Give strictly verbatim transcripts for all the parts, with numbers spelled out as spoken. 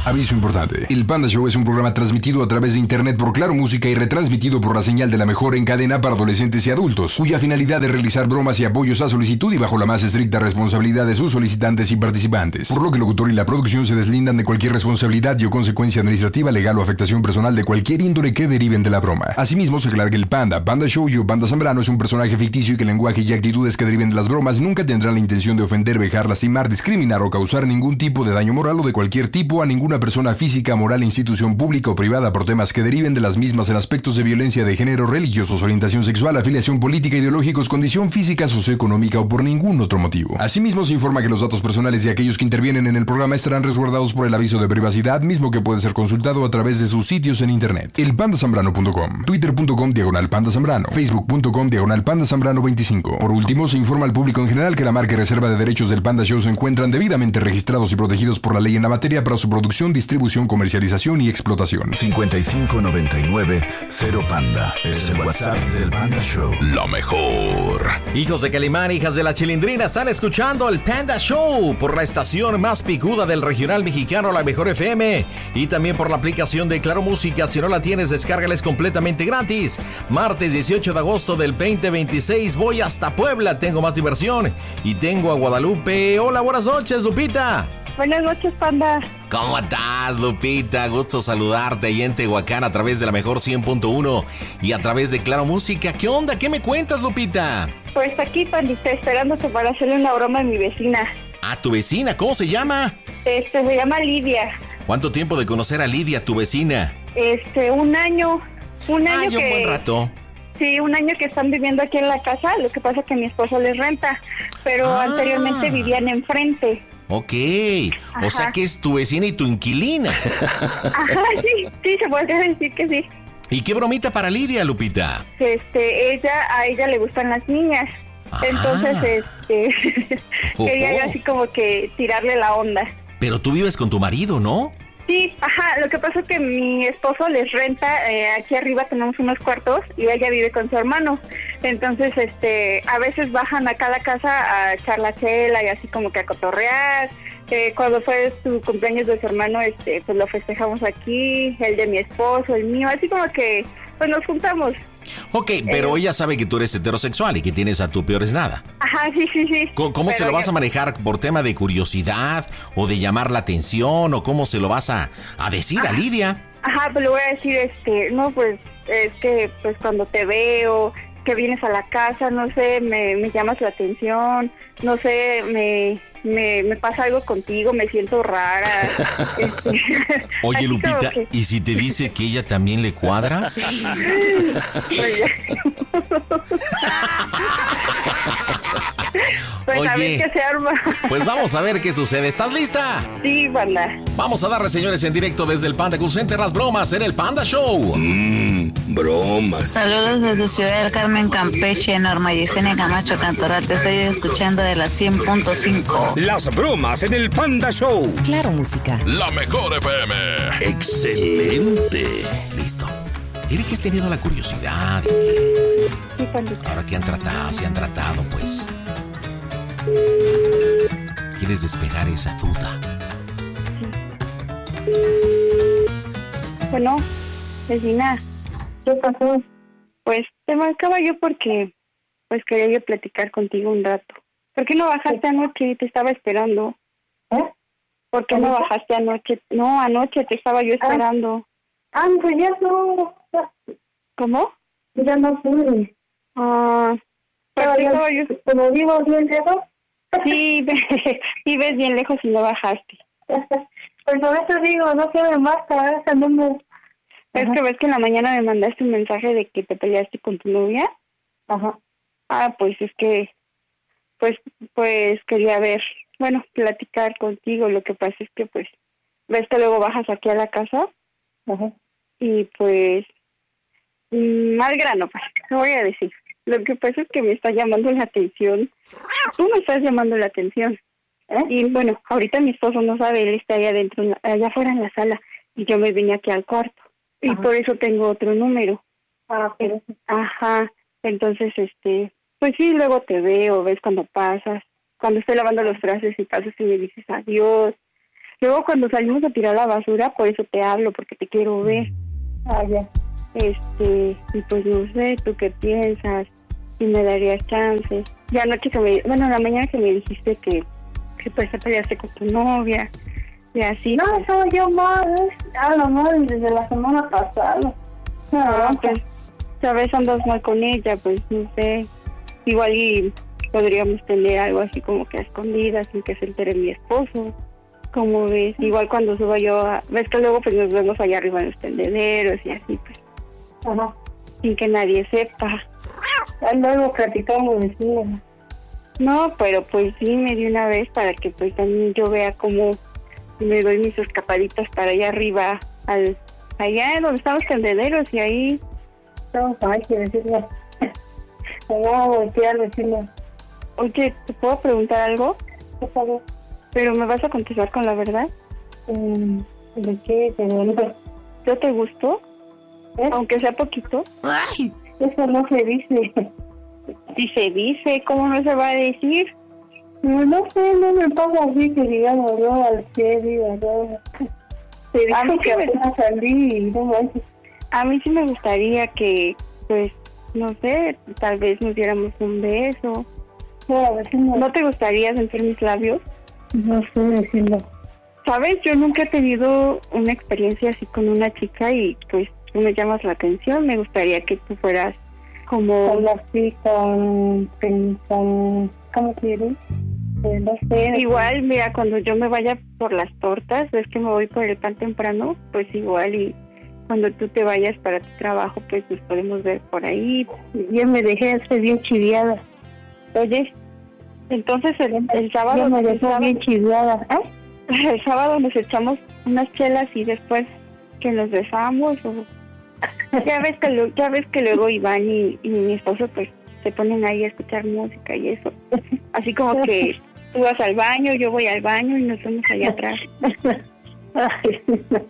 Aviso importante. El Panda Show es un programa transmitido a través de internet por Claro Música y retransmitido por la señal de la mejor en cadena para adolescentes y adultos, cuya finalidad es realizar bromas y apoyos a solicitud y bajo la más estricta responsabilidad de sus solicitantes y participantes. Por lo que el locutor y la producción se deslindan de cualquier responsabilidad y o consecuencia administrativa, legal o afectación personal de cualquier índole que deriven de la broma. Asimismo, se aclara que el Panda, Panda Show y o Panda Zambrano es un personaje ficticio y que el lenguaje y actitudes que deriven de las bromas nunca tendrán la intención de ofender, vejar, lastimar, discriminar o causar ningún tipo de daño moral o de cualquier tipo a ninguna persona física, moral, institución pública o privada por temas que deriven de las mismas en aspectos de violencia de género, religiosos, orientación sexual, afiliación política, ideológicos, condición física, socioeconómica o por ningún otro motivo. Asimismo, se informa que los datos personales de aquellos que intervienen en el programa estarán resguardados por el aviso de privacidad, mismo que puede ser consultado a través de sus sitios en internet. el panda zambrano punto com, twitter punto com diagonal panda zambrano, facebook punto com diagonal panda zambrano veinticinco. Por último, se informa al público en general que la marca y reserva de derechos del Panda Show se encuentran debidamente registrados y protegidos por la ley en la materia para su producción, distribución, comercialización y explotación. cincuenta y cinco noventa y nueve cero Panda es el WhatsApp del Panda Show. Lo mejor. Hijos de Calimán, hijas de la Chilindrina, están escuchando el Panda Show por la estación más picuda del regional mexicano, la Mejor F M, y también por la aplicación de Claro Música. Si no la tienes, descárgales completamente gratis. Martes dieciocho de agosto del veinte veintiséis voy hasta Puebla, tengo más diversión y tengo a Guadalupe. Hola, buenas noches, Lupita. Buenas noches, Panda. ¿Cómo estás, Lupita? Gusto saludarte ahí en Tehuacán a través de la Mejor cien punto uno y a través de Claro Música. ¿Qué onda? ¿Qué me cuentas, Lupita? Pues aquí, Pandita, esperándote para hacerle una broma a mi vecina. ¿A tu vecina? ¿Cómo se llama? Este, se llama Lidia. ¿Cuánto tiempo de conocer a Lidia, tu vecina? Este, un año. Un año Ay, que... un buen rato. Sí, un año que están viviendo aquí en la casa. Lo que pasa es que mi esposo les renta, pero ah. anteriormente vivían enfrente. Ok, Ajá. O sea que es tu vecina y tu inquilina. Ajá, sí, sí, se podría decir que sí. ¿Y qué bromita para Lidia, Lupita? Este, ella, a ella le gustan las niñas. Ajá. Entonces, este, oh, quería oh. así como que tirarle la onda. Pero tú vives con tu marido, ¿no? Sí, ajá, lo que pasa es que mi esposo les renta, eh, aquí arriba tenemos unos cuartos y ella vive con su hermano. Entonces, este, a veces bajan acá a la casa a echar la chela y así como que a cotorrear. Eh, cuando fue su cumpleaños de su hermano, este, pues lo festejamos aquí, el de mi esposo, el mío, así como que pues nos juntamos. Ok, pero eh, ella sabe que tú eres heterosexual y que tienes a tu peor es nada. Ajá, sí, sí, sí. ¿Cómo, cómo se lo vas a manejar? ¿Por tema de curiosidad o de llamar la atención? ¿O cómo se lo vas a, a decir ajá. a Lidia? Ajá, pues le voy a decir, este, no, pues, es que pues cuando te veo, que vienes a la casa, no sé, me, me llamas la atención, no sé, me... Me, me pasa algo contigo, me siento rara. este, Oye, Lupita, que... ¿y si te dice que ella también le cuadras? Pues Oye, a ver qué se arma. Pues vamos a ver qué sucede. ¿Estás lista? Sí, Panda. Vamos a darle, señores, en directo desde el Panda Cool Center las bromas en el Panda Show. Mmm, bromas. Saludos desde Ciudad del Carmen, Campeche, Norma Yesenia Camacho Cantoral. Te estoy escuchando de la cien punto cinco. Las bromas en el Panda Show. Claro Música. La Mejor F M. Excelente. Listo. Tiene que has tenido la curiosidad de que... Sí, Pandita. Ahora que han tratado, si han tratado, pues... ¿Quieres despejar esa duda? Sí. Bueno, vecina, ¿qué pasó? Pues te marcaba yo porque... Pues quería yo platicar contigo un rato. ¿Por qué no bajaste anoche? Te estaba esperando. ¿Eh? ¿Por qué no bajaste anoche? No, anoche te estaba yo esperando. Ah, pues ya no. ¿Cómo? Ya no pude. Ah, pero yo, estaba yo... ¿Como vivo bien lejos? Sí, vives bien lejos y no bajaste. Pues por eso digo, no se me basta ese número. Es que ves que en la mañana me mandaste un mensaje de que te peleaste con tu novia. Ajá. Ah, pues es que... Pues, pues quería ver, bueno, platicar contigo. Lo que pasa es que, pues, ves que luego bajas aquí a la casa. Ajá. Y pues, mal grano, pues, te voy a decir. Lo que pasa es que me está llamando la atención. Tú me estás llamando la atención. ¿Eh? Y bueno, ahorita mi esposo no sabe, él está allá adentro, allá afuera en la sala. Y yo me vine aquí al cuarto. Y Ajá. por eso tengo otro número. Ah, pero... Ajá, entonces, este... Pues sí, luego te veo, ves cuando pasas, cuando estoy lavando los trastes y pasas y me dices adiós. Luego cuando salimos a tirar la basura, por eso te hablo, porque te quiero ver. Ah, ya. Este, y pues no sé, ¿tú qué piensas? Si me darías chance. Ya anoche que me, bueno, en la mañana que me dijiste que, que pues te peleaste con tu novia, y así. No, pues, estaba yo mal, hablo mal desde la semana pasada. No, ah, no, pues, sabes, andas mal con ella, pues no sé. Igual y podríamos tener algo así como que a escondidas, sin que se entere mi esposo. Como ves, igual cuando suba yo, a, ves que luego pues nos vemos allá arriba en los tendederos y así, pues, ajá. sin que nadie sepa. Ya luego platicamos de cine. No, pero pues dime de una vez para que pues también yo vea cómo me doy mis escapaditas para allá arriba, al allá donde están los tendederos, y ahí Estamos ahí que decirle. Vamos a voltear, decirle. Oye, ¿te puedo preguntar algo? Por favor. ¿Pero me vas a contestar con la verdad? Mm, ¿De qué? ¿De ¿Yo te gustó? ¿Eh? Aunque sea poquito. Eso no se dice. Si se dice, ¿cómo no se va a decir? No, no sé, no me pasa así que digamos, no, al serio, no. Te A mí digo que sí me- apenas salí y no manches. A mí sí me gustaría que, pues, no sé, tal vez nos diéramos un beso. No, a ver si no, ¿No te gustaría sentir mis labios? no sé decirlo. ¿Sabes? Yo nunca he tenido una experiencia así con una chica y, pues, tú me llamas la atención. Me gustaría que tú fueras como... Con así, con, con, con, ¿cómo quieres? Eh, no sé. Igual, mira, cuando yo me vaya por las tortas, ves que me voy por el pan temprano, pues igual, y cuando tú te vayas para tu trabajo, pues nos podemos ver por ahí. Yo me dejé hacer bien chiviada. Oye, entonces el, el sábado, Yo me el, dejé sábado bien chiviada. ¿Eh? el sábado nos echamos unas chelas y después que nos besamos. O... ya ves que lo, ya ves que luego Iván y, y mi esposo pues se ponen ahí a escuchar música y eso. Así como que tú vas al baño, yo voy al baño y nos vemos allá atrás. Ay,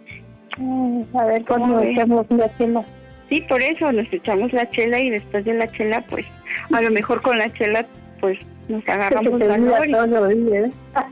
a ver, ¿Cómo cuando ves? echamos una chela. Sí, por eso nos echamos la chela y después de la chela, pues, a lo mejor con la chela, pues, nos Se agarramos te valor. y- todo, ¿eh?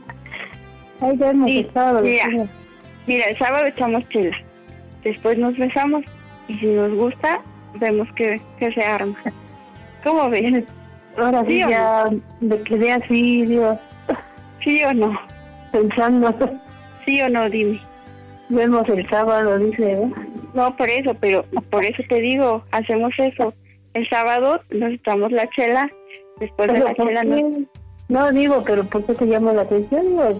Ay, ya hemos Sí, echado. mira. decimos. Mira, el sábado echamos chela, después nos besamos y si nos gusta, vemos que, que se arma. ¿Cómo ves? Ahora sí, ¿Sí o ya me quedé así, Dios, ¿Sí o no? pensando. ¿Sí o no? Dime. Vemos el sábado, dice, ¿eh? No, por eso, pero por eso te digo, hacemos eso. El sábado nos echamos la chela, después de Pero la ¿por chela qué? nos... No, digo, pero ¿por qué te llama la atención? Digo,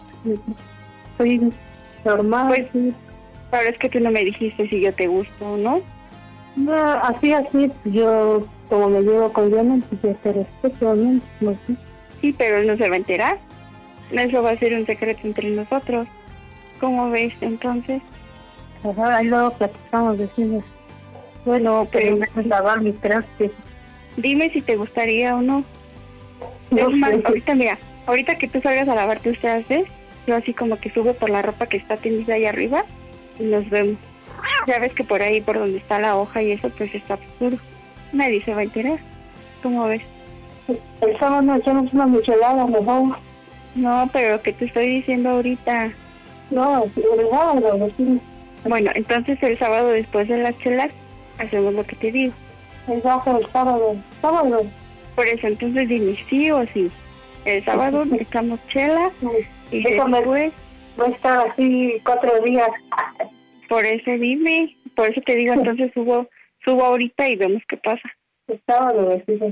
soy normal. Pues, sí. Pero es que tú no me dijiste si yo te gusto o no. No, así, así, yo, como me llevo con Diana, pues ya te respeto, ¿no? No sé. Sí, pero él no se va a enterar. Eso va a ser un secreto entre nosotros. ¿Cómo ves, entonces? Ajá, ahí luego platicamos, decimos. Bueno, pero me voy a lavar mi traste. Dime si te gustaría o no. No Es más, sé. ahorita mira, ahorita que tú salgas a lavar tus trastes, yo así como que subo por la ropa que está tendida ahí arriba y nos vemos. Ya ves que por ahí, por donde está la hoja y eso, pues está oscuro. Nadie se va a enterar. ¿Cómo ves? El sábado nos echamos una michelada, mejor. No, pero lo que te estoy diciendo ahorita. No, el sábado, decimos. Bueno, entonces el sábado después de las chelas, hacemos lo que te digo. El sábado, el sábado, sábado. Por eso, entonces dime sí o sí. El sábado echamos chela y Déjame- después, Voy a estar así cuatro días. por eso dime, por eso te digo, entonces subo, subo ahorita y vemos qué pasa. El sábado, decimos.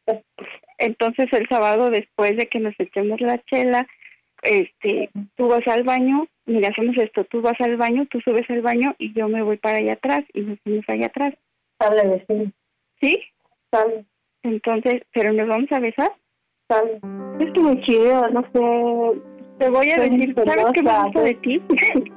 Entonces el sábado después de que nos echemos la chela, este, tú vas al baño, mira, hacemos esto, tú vas al baño, tú subes al baño y yo me voy para allá atrás y nos vamos allá atrás. Sale, decimos. ¿Sí? Sale, Entonces, ¿pero nos vamos a besar? sale. Es que me chiveo, no sé. Te voy a Soy decir, ¿sabes qué me celosa, gusta de ti?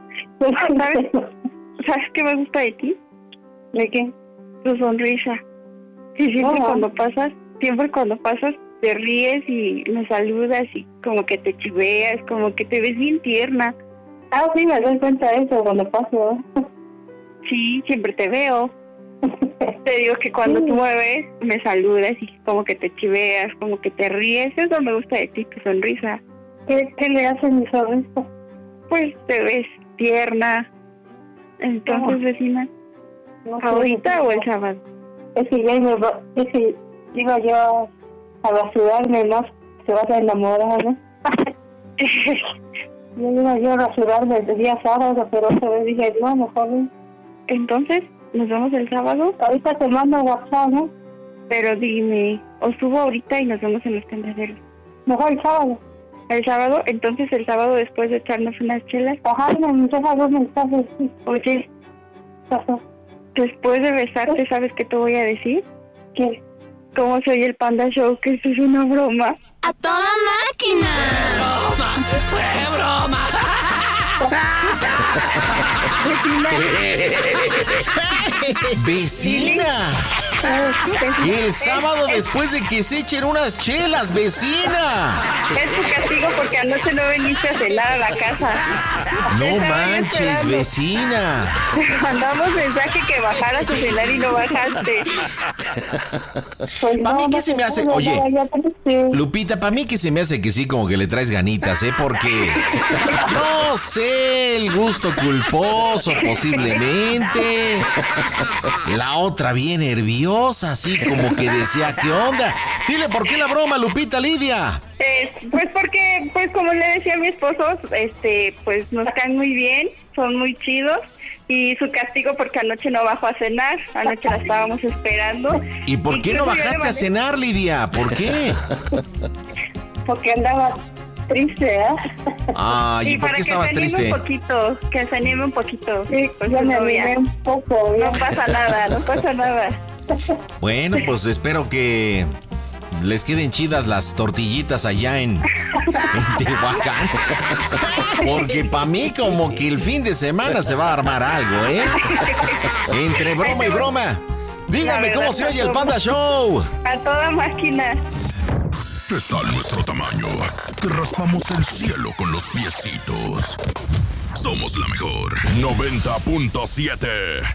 ¿Sabes? ¿Sabes qué me gusta de ti? ¿De qué? Tu sonrisa. Y siempre Oh. cuando pasas, siempre cuando pasas te ríes y me saludas y como que te chiveas, como que te ves bien tierna. Ah, sí, me doy cuenta de eso cuando paso. Sí, siempre te veo. Te digo que cuando Sí. tú me ves, me saludas y como que te chiveas, como que te ríes. Eso me gusta de ti, tu sonrisa. ¿Qué, qué le hace mi sonrisa? pues te ves tierna. Entonces, vecina, No sé, ¿ahorita no o sé. el sábado? Es que ya iba, es que iba yo a rasurarme, ¿no? Se va a enamorar, ¿no? Yo iba yo a rasurarme el día sábado, pero otra vez dije, no, mejor no. Entonces, ¿nos vemos el sábado? Ahorita te mando WhatsApp, ¿no? Pero dime, o subo ahorita y nos vemos en los candaceros. Mejor el sábado. El sábado, entonces el sábado después de echarnos unas chelas. Ajá, me deja dos mensajes, sí. Oye, ¿Qué pasó? después de besarte, ¿sabes qué te voy a decir? ¿Qué? ¿Cómo soy el Panda Show? Que esto es una broma. ¡A toda máquina! ¡Fue broma! ¡Vecina! El sábado después de que se echen unas chelas, vecina. Es tu castigo porque anoche no viniste a cenar a la casa. No Te estaba manches, esperando. vecina. Te mandamos mensaje que bajaras a cenar y no bajaste. Pues Pa' mí, no, ¿qué no se me te hace? puedo, Oye, ya, ya te sé. Lupita, para mí que se me hace que sí, como que le traes ganitas, ¿eh? Porque, no sé, el gusto culposo posiblemente. La otra bien nerviosa, así como que decía, ¿qué onda? Dile, ¿por qué la broma, Lupita Lidia? Eh, pues porque, pues como le decía a mi esposo, este, pues nos caen muy bien, son muy chidos. Y su castigo porque anoche no bajó a cenar, anoche la estábamos esperando. ¿Y por qué no Incluso yo le bajaste a mandé- cenar, Lidia? ¿Por qué? Porque andaba triste, ¿eh? Ay, ¿y Sí, por para qué que estabas se anime triste? un poquito, que se anime un poquito. Sí, con ya su me novia. animé un poco, No ya. pasa nada, no pasa nada. Bueno, pues espero que les queden chidas las tortillitas allá en, en Tehuacán. Porque para mí como que el fin de semana se va a armar algo, ¿eh? Entre broma y broma. Dígame La cómo verdad, se oye el no. Panda Show. A toda máquina. Está nuestro tamaño, que raspamos el cielo con los piecitos. Somos la mejor. noventa punto siete.